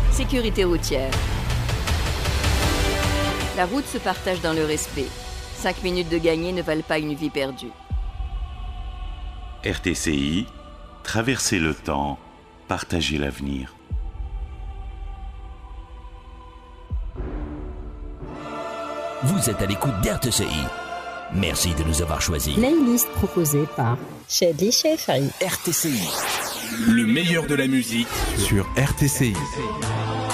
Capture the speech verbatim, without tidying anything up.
Sécurité routière. La route se partage dans le respect. Cinq minutes de gagné ne valent pas une vie perdue. R T C I, traverser le temps, partager l'avenir. Vous êtes à l'écoute d'R T C I. Merci de nous avoir choisis. Playlist proposée par Shadly Shefari. R T C I. Le meilleur de la musique sur R T C I.